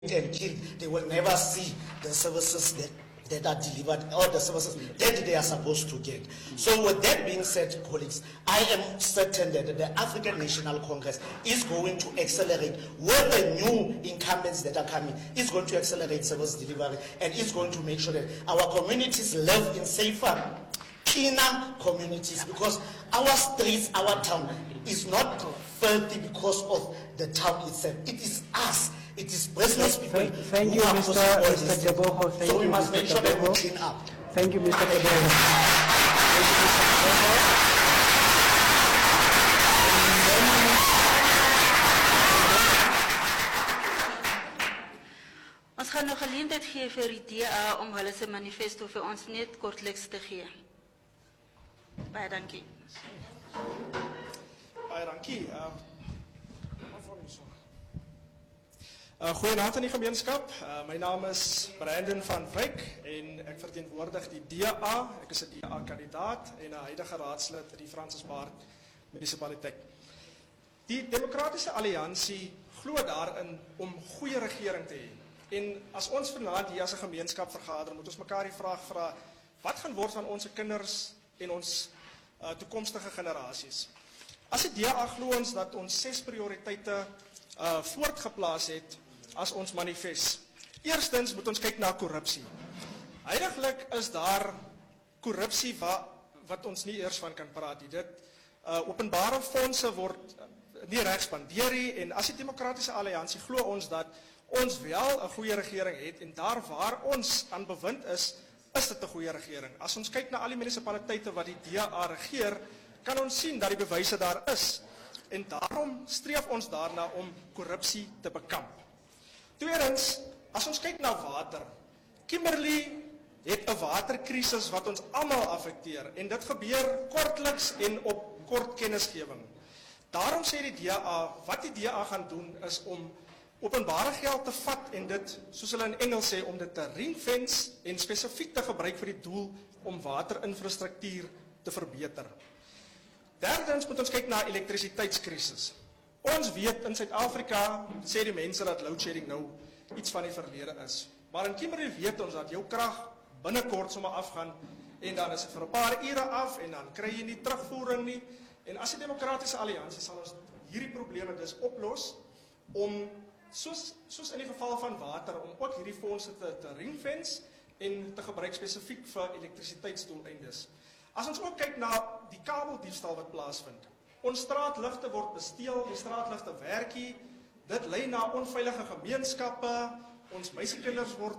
and killed, they will never see the services that are delivered, or the services that they are supposed to get. So with that being said, colleagues, I am certain that the African National Congress is going to accelerate with the new incumbents that are coming, is going to accelerate service delivery, and is going to make sure that our communities live in safer, cleaner communities, because our streets, our town is not filthy because of the town itself. It is us. It is business people. Thank you, Mr. Teboho. So we must make sure that we clean up. Thank you, Mr. Teboho. Ons gaan nog geleentheid gee vir die DA om hulle se manifesto vir ons net kortliks te gee. Baie dankie. Baie dankie. Goeienaand aan die gemeenskap. My naam is Brandon van Wyk en ek verteenwoordig die DA. Ek is 'n DA-kandidaat en 'n huidige raadslid in die Francisbaard munisipaliteit. Die Demokratiese Alliansie glo daarin om goeie regering te hê. En as ons vanaand hier as 'n gemeenskap vergader, moet ons mekaar die vraag vra: wat gaan word van ons kinders en ons toekomstige generasies? As die DA glo ons dat ons 6 prioriteite voortgeplaas het as ons manifest. Eerstens moet ons kyk na korrupsie. Heidiglik is daar korrupsie wat ons nie eers van kan praat nie. Dit openbare fondse word nie reg spandeer nie, en as die Demokratiese Alliansie glo ons dat ons wel 'n goeie regering het, en daar waar ons aan bewind is dit 'n goeie regering. As ons kyk na al die munisipaliteite wat die DA regeer, kan ons sien dat die bewyse daar is. En daarom streef ons daarna om korrupsie te bekamp. Tweedens, as ons kyk na water, Kimberley het 'n waterkrisis wat ons almal affekteer, en dit gebeur kortliks en op kort kennisgewing. Daarom sê die DA, wat die DA gaan doen is om openbare geld te vat en dit, soos hulle in Engels sê, om dit te ring-fence en spesifiek te gebruik vir die doel om waterinfrastruktuur te verbeter. Derdens moet ons kyk na elektrisiteitskrisis. Ons weet in Suid-Afrika sê die mense dat loadshedding nou iets van die verlede is. Maar in Kimberley weet ons dat jou krag binnekort sommer afgaan, en dan is dit vir 'n paar ure af, en dan kry jy nie terugvoering nie. En as die Demokratiese Alliansie sal ons hierdie probleme dus oplos, om soos in die geval van water, om ook hierdie fondse te ring-fence en te gebruik spesifiek vir elektrisiteitsdoeleindes. As ons ook kyk na die kabeldiefstal wat plaasvind. Ons straatligte word besteel, die straatligte werk nie, dit lei na onveilige gemeenskappe, ons meisiekinders word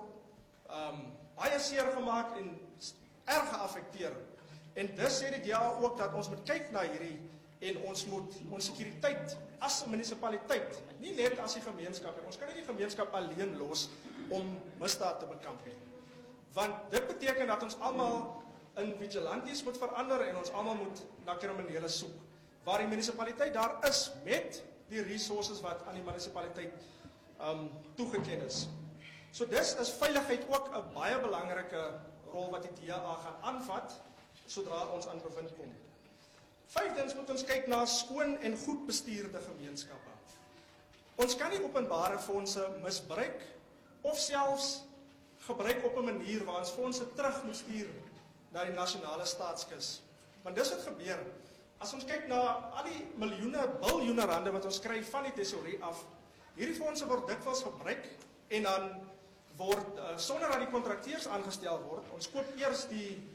baie seer gemaak en erg geaffekteer. En dus sê die DA ook dat ons moet kyk na hierdie, en ons moet ons sekuriteit as 'n munisipaliteit, nie net as die gemeenskap, ons kan nie die gemeenskap alleen los om misdaad te bekamp nie. Want dit beteken dat ons almal in vigilantes moet verander, en ons almal moet na kriminele soek, waar die munisipaliteit daar is met die resources wat aan die munisipaliteit toegeken is. So dis is veiligheid ook 'n baie belangrike rol wat die DA gaan aanvat sodra ons aan bevind kom. Vyftens moet ons kyk na skoon en goed bestuurde gemeenskappe. Ons kan nie openbare fondse misbruik of selfs gebruik op 'n manier waar ons fondse terug moet stuur na die nasionale staatskas. Want dis wat gebeur. As ons kyk na al die miljoene, biljoene rande wat ons kry van die tesourie af, hierdie fondse word dikwels gebruik, en dan word, sonder dat die kontrakteurs aangestel word, ons koop eers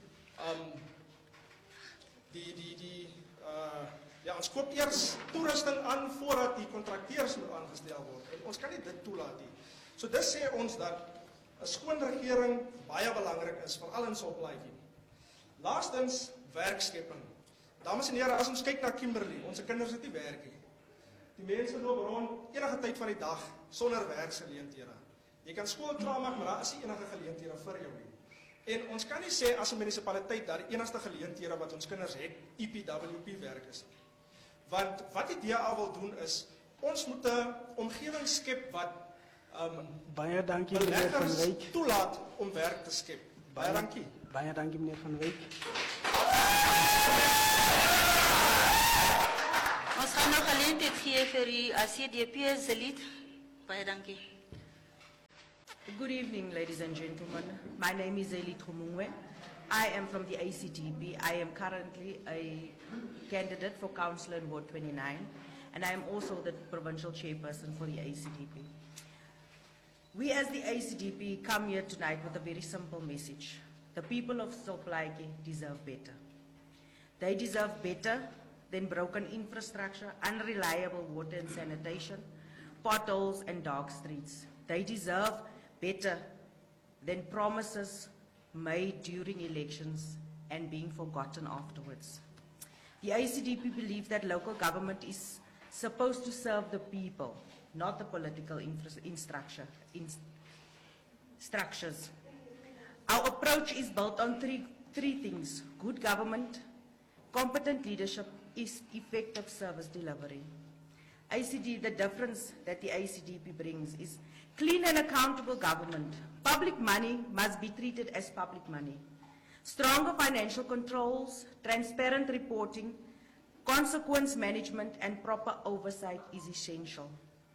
ons koop eers toerusting aan voordat die kontrakteurs moet aangestel word, en ons kan nie dit toelaat nie. So dis sê ons dat 'n skoon regering baie belangrik is, veral in Soplaatjie. Laastens, werkskepping. Dames en here, as ons kyk na Kimberley, ons kinders het nie werk nie. Die mense loop rond enige tyd van die dag sonder werksgeleenthede. Jy kan skool klaarmaak, maar daar is nie enige geleenthede vir jou nie. En ons kan nie sê as 'n munisipaliteit dat die enigste geleenthede wat ons kinders het, EPWP werk is. Want wat die DA wil doen is, ons moet 'n omgewing skep wat baie dankie meneer Van Wyk. Toelaat om werk te skep. Baie dankie. Baie dankie meneer Van Wyk. Ons gaan nog geleentheid gee vir die CDP se lid. Baie dankie. Good evening, ladies and gentlemen. My name is Eli Trumungwe. I am from the ACDP. I am currently a candidate for councillor in Ward 29, and I am also the provincial chairperson for the ACDP. We as the ACDP come here tonight with a very simple message. The people of Soplaiki deserve better. They deserve better than broken infrastructure, unreliable water and sanitation, potholes and dark streets. They deserve better than promises made during elections and being forgotten afterwards. The ACDP believes that local government is supposed to serve the people, not the political structures. Our approach is built on three things: good government, competent leadership, is effective service delivery. The difference that the ACDP brings is clean and accountable government. Public money must be treated as public money. Stronger financial controls, transparent reporting, consequence management, and proper oversight is essential.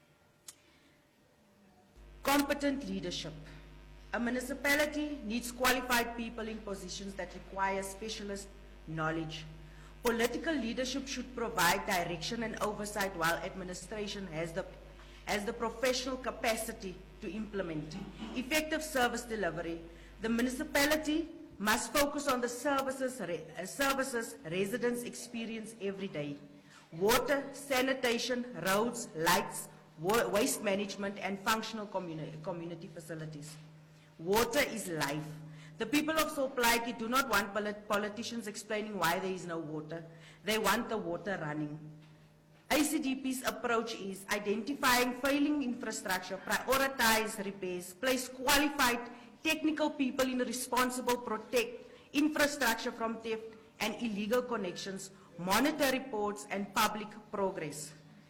Competent leadership. A municipality needs qualified people in positions that require specialist knowledge. Political leadership should provide direction and oversight, while administration has the professional capacity to implement effective service delivery. The municipality must focus on the services residents experience every day: water, sanitation, roads, lights, waste management, and functional community facilities. Water is life. The people of Soplaiki do not want politicians explaining why there is no water. They want the water running. ACDP's approach is identifying failing infrastructure, prioritize repairs, place qualified technical people in responsible, protect infrastructure from theft and illegal connections, monitor reports and public progress.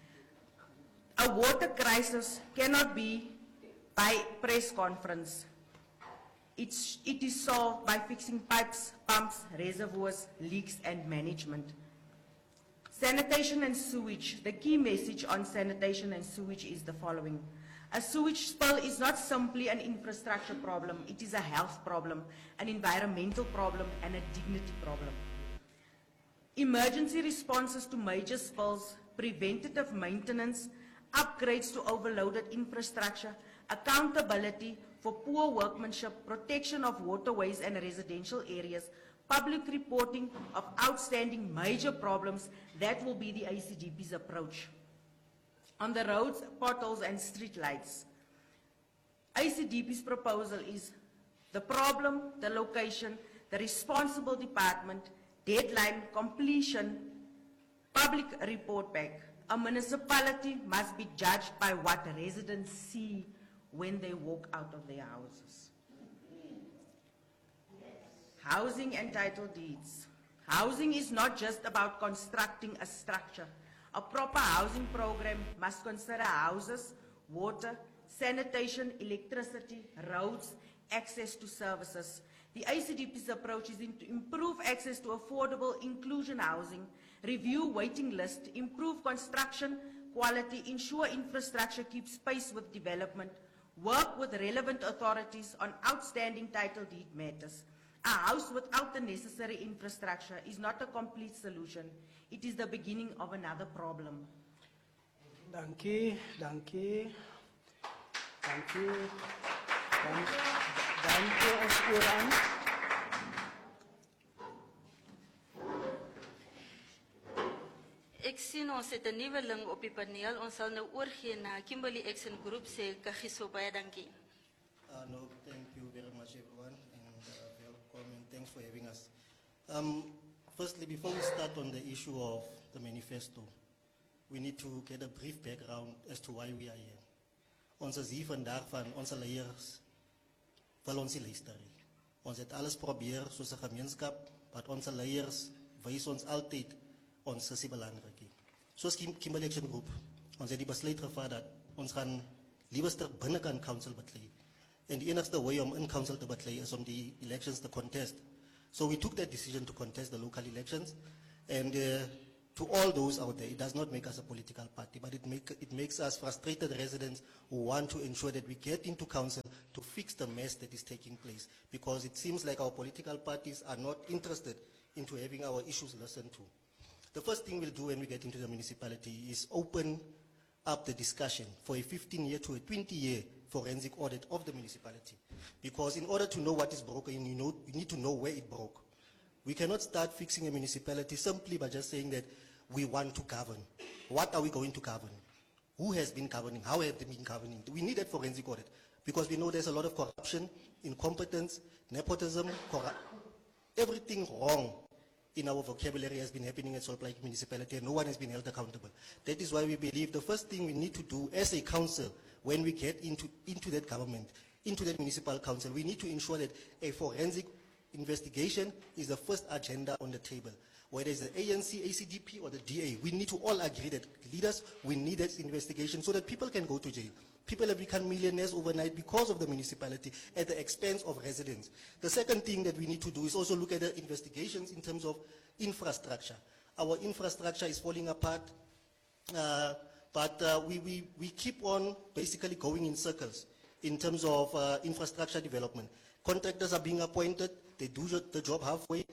A water crisis cannot be by press conference. It is solved by fixing pipes, pumps, reservoirs, leaks, and management. Sanitation and sewage. The key message on sanitation and sewage is the following. A sewage spill is not simply an infrastructure problem. It is a health problem, an environmental problem, and a dignity problem. Emergency responses to major spills, preventative maintenance, upgrades to overloaded infrastructure, accountability for poor workmanship, protection of waterways and residential areas, public reporting of outstanding major problems. That will be the ACDP's approach. On the roads, potholes and street lights, ACDP's proposal is the problem, the location, the responsible department, deadline, completion, public report back. A municipality must be judged by what residents see when they walk out of their houses. Housing and title deeds. Housing is not just about constructing a structure. A proper housing program must consider houses, water, sanitation, electricity, roads, access to services. The ACDP's approach is to improve access to affordable inclusion housing, review waiting lists, improve construction quality, ensure infrastructure keeps pace with development, work with relevant authorities on outstanding title deed matters. A house without the necessary infrastructure is not a complete solution. It is the beginning of another problem. Dankie. Dankie ons ooraan. Ek sien ons het 'n nuweling op die paneel. Ons sal nou oorgee na Kimberley Action Group se Kagiso, baie dankie. No, thank you very much, everyone, and welcome and thanks for having us. Firstly, before we start on the issue of the manifesto, we need to get a brief background as to why we are here. Ons is hier vandaag van onze leiers, van onze history. Ons het alles probeer soos 'n gemeenskap, maar onze leiers wys ons altyd ons is belangrijk. Soos Kimberley Action Group, ons het die besluit gevat dat ons gaan liewer binnenkant council beklei. And the enigste way om in council te beklei is om die elections te contest. So we took that decision to contest the local elections, and to all those out there, it does not make us a political party, but it makes us frustrated residents who want to ensure that we get into council to fix the mess that is taking place, because it seems like our political parties are not interested into having our issues listened to. The first thing we'll do when we get into the municipality is open up the discussion for a 15-year to a 20-year forensic audit of the municipality. Because in order to know what is broken, you need to know where it broke. We cannot start fixing a municipality simply by just saying that we want to govern. What are we going to govern? Who has been governing? How have they been governing? We need that forensic audit because we know there's a lot of corruption, incompetence, nepotism, everything wrong in our vocabulary has been happening at Salt Lake Municipality, and no one has been held accountable. That is why we believe the first thing we need to do as a council, when we get into that government, into that municipal council, we need to ensure that a forensic investigation is the first agenda on the table. Whether it's the ANC, ACDP, or the DA, we need to all agree that leaders, we need that investigation so that people can go to jail. People have become millionaires overnight because of the municipality at the expense of residents. The second thing that we need to do is also look at the investigations in terms of infrastructure. Our infrastructure is falling apart, but we keep on basically going in circles in terms of infrastructure development. Contractors are being appointed, they do the job halfway,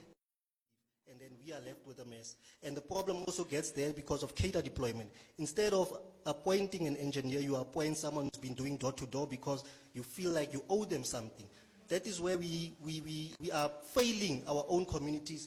and then we are left with a mess. And the problem also gets there because of cadre deployment. Instead of appointing an engineer, you appoint someone who's been doing door-to-door because you feel like you owe them something. That is where we are failing our own communities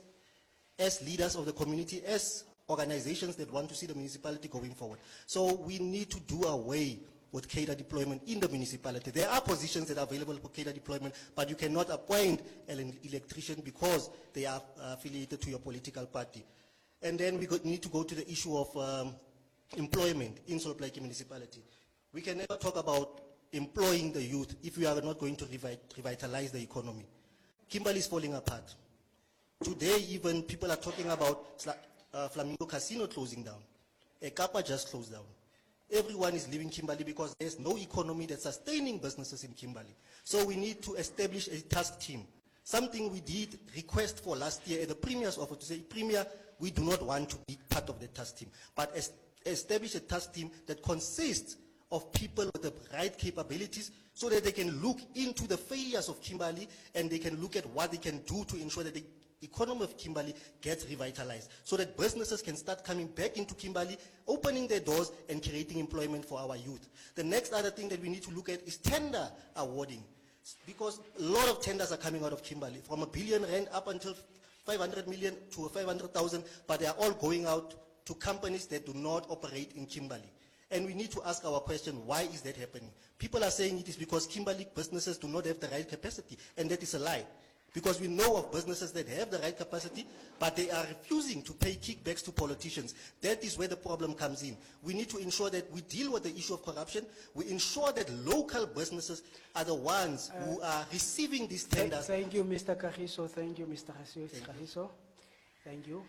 as leaders of the community, as organizations that want to see the municipality going forward. So we need to do away with cadre deployment in the municipality. There are positions that are available for cadre deployment, but you cannot appoint an electrician because they are affiliated to your political party. And then we need to go to the issue of employment in Salt Lake Municipality. We can never talk about employing the youth if we are not going to revitalize the economy. Kimberley is falling apart. Today, even people are talking about Flamingo Casino closing down. Ekapa just closed down. Everyone is leaving Kimberley because there's no economy that's sustaining businesses in Kimberley. So we need to establish a task team. Something we did request for last year at the Premier's office to say, Premier, we do not want to be part of the task team, but establish a task team that consists of people with the right capabilities so that they can look into the failures of Kimberley and they can look at what they can do to ensure that the economy of Kimberley gets revitalized so that businesses can start coming back into Kimberley, opening their doors and creating employment for our youth. The next other thing that we need to look at is tender awarding, because a lot of tenders are coming out of Kimberley, from R1 billion up until 500 million to 500,000, but they are all going out to companies that do not operate in Kimberley. And we need to ask our question, why is that happening? People are saying it is because Kimberley businesses do not have the right capacity, and that is a lie. Because we know of businesses that have the right capacity, but they are refusing to pay kickbacks to politicians. That is where the problem comes in. We need to ensure that we deal with the issue of corruption. We ensure that local businesses are the ones who are receiving these tenders. Thank you, Mr. Kagiso. Thank you, Mr. Kagiso. Thank you.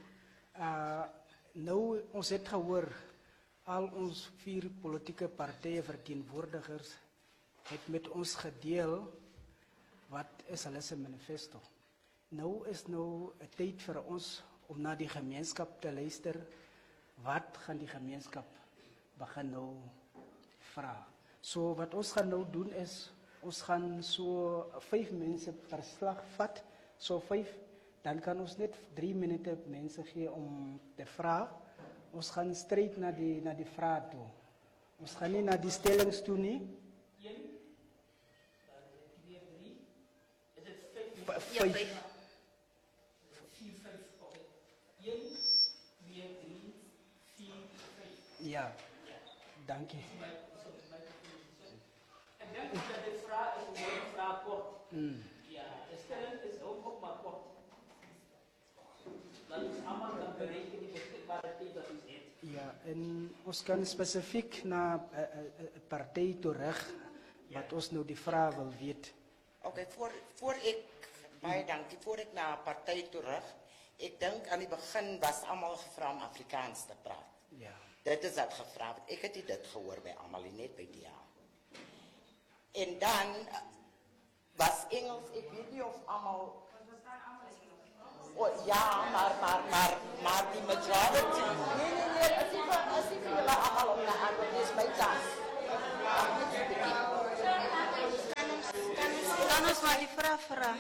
Nou, ons het gehoor, al ons 4 politieke partye verteenwoordigers het met ons gedeel wat is hulle se manifesto. Nou is nou 'n tyd vir ons om na die gemeenskap te luister. Wat gaan die gemeenskap begin nou vra? So wat ons gaan nou doen is, ons gaan so 5 mense per slag vat, so 5, dan kan ons net 3 minute mense gee om te vra. Ons gaan straight na die vraag toe. Ons gaan nie na die stellings toe nie. 5. 4, 5. 1, 2, 3, 4, 5. Ja, dankie. Ik denk dat de vraag is een vraag kort. Ja, de stelling is ook maar kort. Dat is allemaal kan bereiken die beschikbare tijd dat is het. Ja, en ons kan specifiek naar partij terug, wat ons nou die vraag wil weten. Oké, voor ik, baie dankie, voor ik naar partij terug, ik denk aan die begin was allemaal gevraagd om Afrikaans te praten. Ja. Dit is dat gevraagd, ik heb dit gehoord bij allemaal, net bij die aan. En dan was Engels, ik weet niet of allemaal... Oh, ja, maar die majority... Nee, als ik jullie allemaal op de antwoord is mijn kans. Kan ons maar die vraag vra?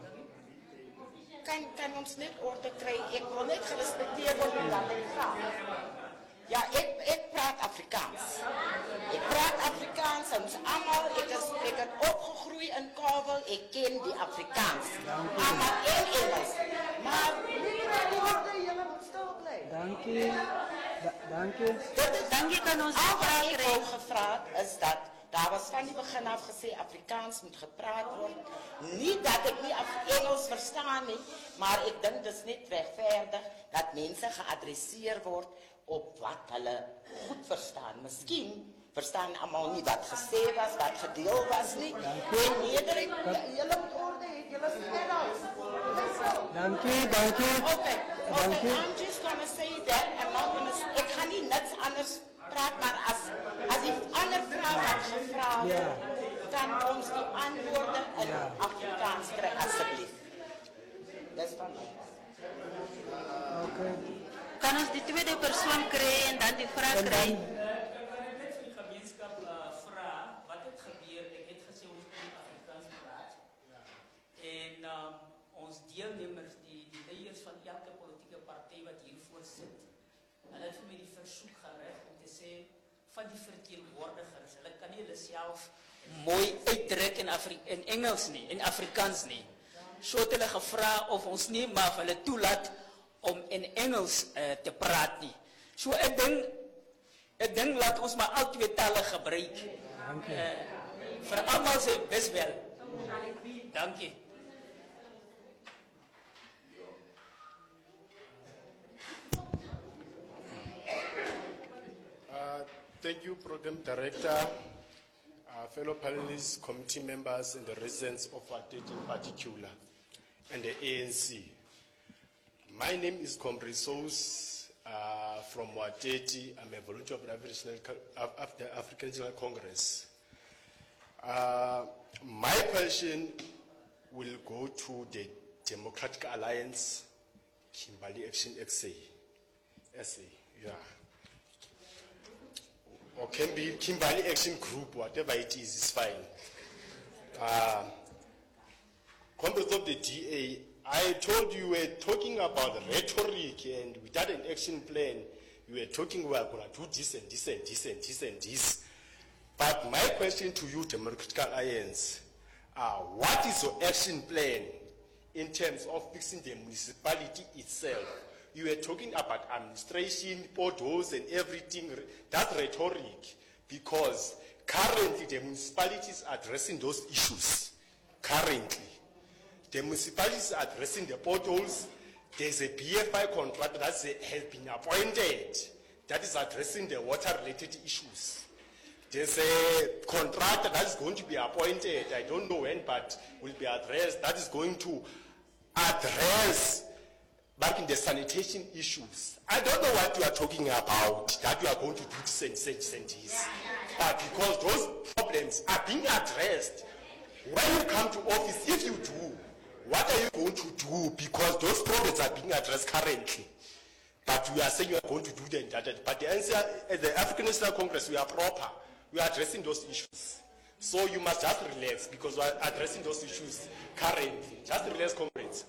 Kan ons net orde kry? Ek wil net gerespekteer word en dat ek vra. Ja, ek praat Afrikaans. Ek praat Afrikaans, ons allemaal, ek het opgegroeid in Kabel, ek ken die Afrikaans. Allemaal en Engels. Maar julle moet stil bly. Dankie. Dankie. Dankie, kan ons Al wat vraag ek kry? ook gevraagd is dat, daar was van die begin af gesê, Afrikaans moet gepraat worden. Niet dat ik niet Engels verstaan nie, maar ik denk dat het niet rechtvaardig dat mensen geadresseerd wordt op wat hulle goed verstaan. Misschien verstaan allemaal niet wat gesê was, wat gedeeld was niet. En meerderheid, julle moet orde hê, julle is net uit. Dankie. Okay, I'm just gonna say that, ik ga niet niks anders praten, maar als die andere vraag had gevraagd, kan ons die antwoorden in Afrikaans krijgen, alsjeblieft. Dat is van mij. Okay. Kan ons die tweede persoon kry en dan die vraag kry? Ek wil net vir die gemeenskap vra wat het gebeur. Ek het gesê ons moet in Afrikaans praat. En ons deelnemers, die leiers van elke politieke party wat hiervoor sit, hulle het vir my die versoek gerig om te sê van die verteenwoordigers, hulle kan nie hulle self mooi uitdruk in Engels nie, in Afrikaans nie. So het hulle gevra of ons nie maar hulle toelaat om in Engels te praat nie. So ek dink laat ons maar al twee tale gebruik. Vir almal se bes wel. Dankie. Thank you, Program Director, fellow panelists, committee members, and the residents of Wateti in particular, and the ANC. My name is Comrade Sous from Wateti. I'm a volunteer of the African National Congress. My question will go to the Democratic Alliance, Kimberley Action SA, yeah. Or can be Kimberley Action Group, whatever it is fine. Comrades of the DA, I told you were talking about rhetoric and without an action plan, you were talking we are going to do this and this and this and this and this. But my question to you, Democratic Alliance, what is your action plan in terms of fixing the municipality itself? You were talking about administration, potholes and everything. That's rhetoric because currently the municipalities are addressing those issues. Currently. The municipalities are addressing the potholes. There's a BFI contractor that has been appointed that is addressing the water-related issues. There's a contractor that is going to be appointed, I don't know when, but will be addressed, that is going to address back in the sanitation issues. I don't know what you are talking about, that you are going to do this and this. But because those problems are being addressed, when you come to office, if you do, what are you going to do? Because those problems are being addressed currently. But we are saying you are going to do that. But the answer, at the African National Congress, we are proper. We are addressing those issues. So you must just relax because we are addressing those issues currently. Just relax, comrades.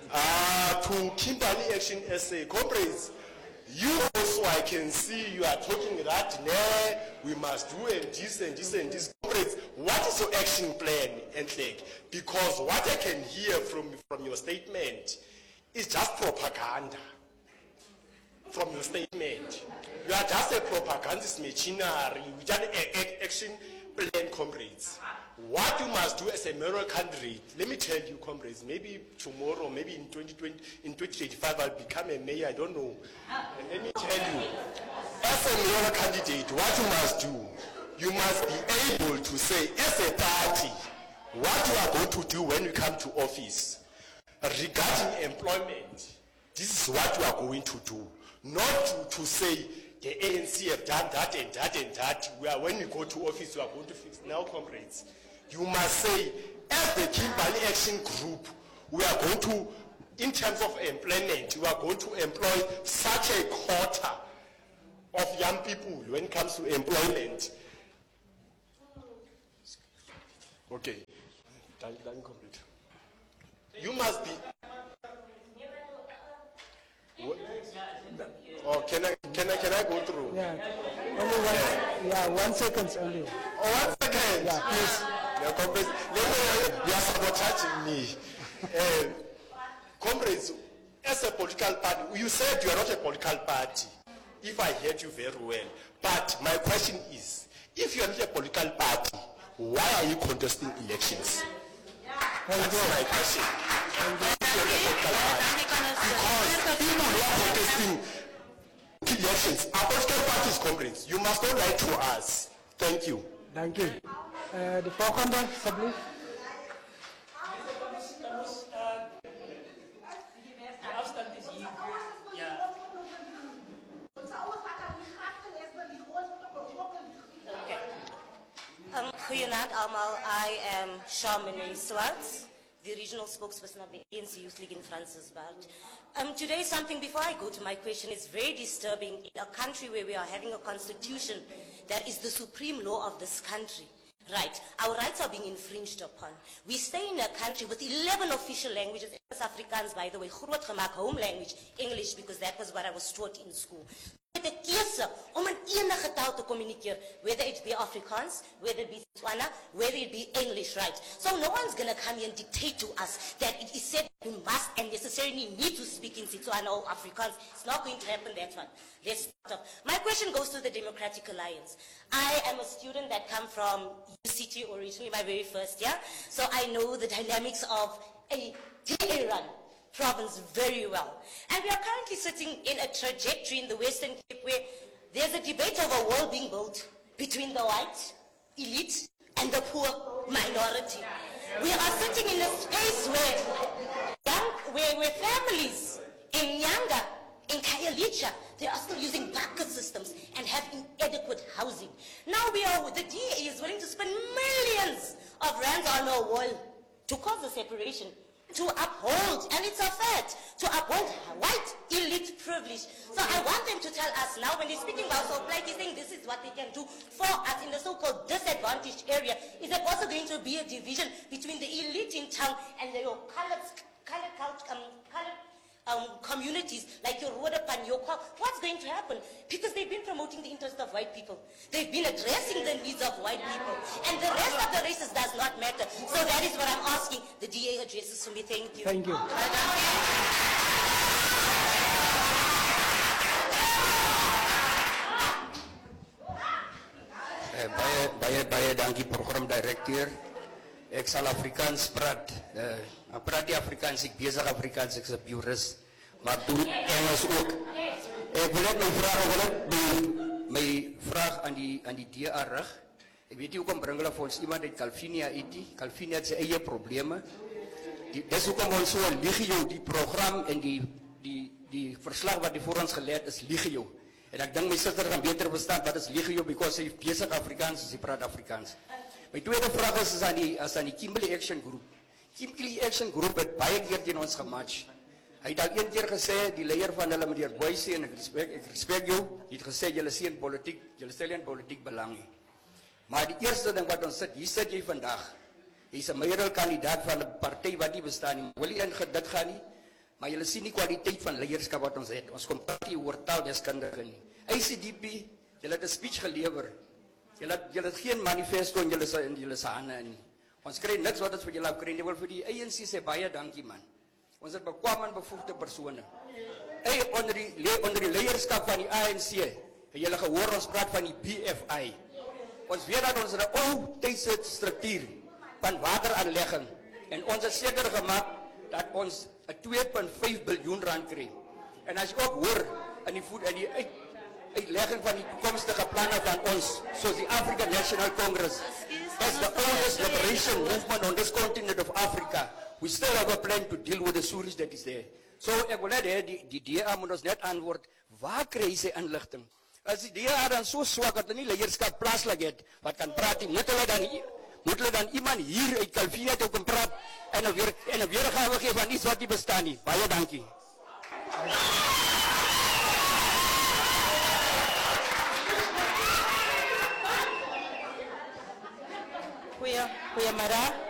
To Kimberley Action SA, comrades, you also, I can see you are talking that, nah, we must do and this and this and this. Comrades, what is your action plan, Entlek? Because what I can hear from your statement is just propaganda. From your statement. You are just a propagandist machinery. You just an action plan, comrades. What you must do as a mayoral candidate, let me tell you, comrades, maybe tomorrow, maybe in 2025, I'll become a mayor, I don't know. And let me tell you, as a mayoral candidate, what you must do, you must be able to say, as a party, what you are going to do when you come to office. Regarding employment, this is what you are going to do. Not to say, the ANC have done that and that and that. When you go to office, you are going to fix. Now, comrades, you must say, as the Kimberley Action Group, we are going to, in terms of employment, we are going to employ such a quota of young people when it comes to employment. Okay. Don't complete. You must be. Oh, can I go through? Yeah, only one. Yeah, 1 second only. Oh, 1 second. Yeah, please. You are sabotaging me. Comrades, as a political party, you said you are not a political party, if I heard you very well. But my question is, if you are not a political party, why are you contesting elections? That's my question. If you are not a political party, because people who are contesting elections are political parties, comrades. You must not lie to us. Thank you. Thank you. De volgende, alsjeblieft. De afstand is hier. Ja. Goeienaand allemaal. I am Charmaine Swartz, the regional spokesperson of the ANC Youth League in Francisbaard. Today, something before I go to my question, is very disturbing in a country where we are having a constitution that is the supreme law of this country. Right, our rights are being infringed upon. We stay in a country with 11 official languages. As Afrikaans, by the way, groot gemaak, home language, English, because that was what I was taught in school. Met 'n keuse om in enige taal te communicate, whether it be Afrikaans, whether it be Tswana, whether it be English, right? So no one's going to come here and dictate to us that it is said you must and necessarily need to speak in Tswana or Afrikaans. It's not going to happen, that one. Let's stop. My question goes to the Democratic Alliance. I am a student that come from UCT originally, my very first year, so I know the dynamics of a DA-run province very well. And we are currently sitting in a trajectory in the Western Cape where there's a debate of a wall being built between the white elite and the poor minority. We are sitting in a space where families in Nyanga, in Khayelitsha, they are still using bucket systems and have inadequate housing. Now the DA is willing to spend millions of rands on a wall to cause a separation, to uphold, and it's a fact, to uphold white elite privilege. So I want them to tell us now, when they're speaking about Soulplate, they're saying this is what they can do for us in the so-called disadvantaged area. Is there also going to be a division between the elite in town and the colored communities like your Rodapan, your Kwak? What's going to happen? Because they've been promoting the interest of white people. They've been addressing the needs of white people. And the rest of the races does not matter. So that is what I'm asking the DA addresses to me. Thank you. Thank you. Baie dankie program directeur. Ek sal Afrikaans praat. Ek praat die Afrikaans, ek besig Afrikaans, ek is 'n purist. Maar doen Engels ook. Ek wil net my vraag aan die DA rig. Ek weet nie hoekom bring hulle vir ons iemand uit Calvinia uit nie. Calvinia het sy eie probleme. Dis hoekom ons so Ligio die program en die verslag wat die voor ons gelê het is Ligio. En ek dink my suster gaan beter verstaan wat is Ligio because sy besig Afrikaans, sy praat Afrikaans. My tweede vraag is aan die Kimberley Action Group. Kimberley Action Group het baie keer teen ons gematch. Hy het al een keer gesê, die leier van hulle, meneer Boyce, en ek respect jou, die het gesê, julle sien politiek, julle stel in politiek belang nie. Maar die eerste ding wat ons sit, hier sit jy vandag, hy is 'n meerderheid kandidaat van 'n party wat nie bestaan nie, wil nie in dit gaan nie, maar julle sien die kwaliteit van leierskap wat ons het, ons kom party oor taaldeskundige nie. ICDP, julle het 'n speech gelewer, julle het geen manifesto in julle se hande nie. Ons kry niks wat ons vir julle kry nie. Wil vir die ANC sê baie dankie man. Ons het bekwame en bevoegde persone. Onder die leierskap van die ANC, het julle gehoor ons praat van die BFI. Ons weet dat ons 'n ou tydse struktuur van wateraanlegging en ons het seker gemaak dat ons 'n 2.5 biljoen rand kry. En as jy ook hoor in die uitlegging van die toekomstige planne van ons, soos die African National Congress, as the oldest liberation movement on this continent of Africa, we still have a plan to deal with the sewage that is there. So ek wil net hê die DA moet ons net antwoord, waar kry hy sy inligting? As die DA dan so swak dat hulle nie leierskap plaaslik het, wat kan praat nie, moet hulle dan iemand hier uit Calvinia toe kom praat en 'n weergawe gee van iets wat nie bestaan nie. Baie dankie. Goeiemiddag.